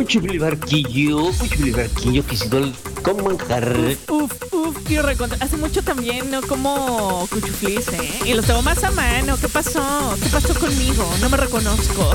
cuchufle barquillo que si no con manjar. Tío Recontra. Hace mucho también no como cuchuflis, ¿eh? Y los tengo más a mano. ¿Qué pasó? ¿Qué pasó conmigo? No me reconozco.